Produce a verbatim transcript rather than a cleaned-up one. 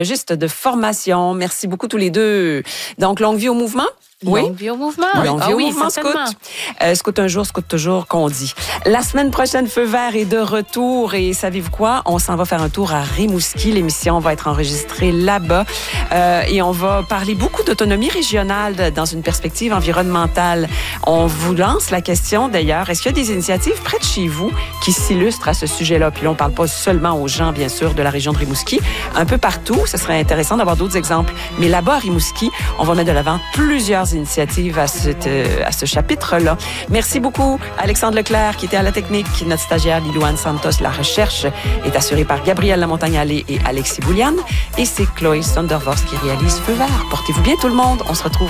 Juste de formation. Merci beaucoup tous les deux. Donc, longue vie au mouvement. Oui. Longue vie au mouvement. Longue vie ah au oui, mouvement scout. Euh, scout un jour, scout toujours, qu'on dit. La semaine prochaine, Feu vert est de retour. Et savez-vous quoi? On s'en va faire un tour à Rimouski. L'émission va être enregistrée là-bas. Euh, et on va parler beaucoup d'autonomie régionale dans une perspective environnementale. On vous lance la question, d'ailleurs, est-ce qu'il y a des initiatives près de chez vous qui s'illustrent à ce sujet-là? Puis là, on ne parle pas seulement aux gens, bien sûr, de la région de Rimouski. Un peu partout, ce serait intéressant d'avoir d'autres exemples. Mais là-bas, à Rimouski, on va mettre de l'avant plusieurs initiatives à, cette, à ce chapitre-là. Merci beaucoup, Alexandre Leclerc, qui était à la technique, notre stagiaire Lilouane Santos. La recherche est assurée par Gabrielle Lamontagne-Allé et Alexis Bouliane. Et c'est Chloé Sondervorst qui réalise Feu vert. Portez-vous bien, tout le monde. On se retrouve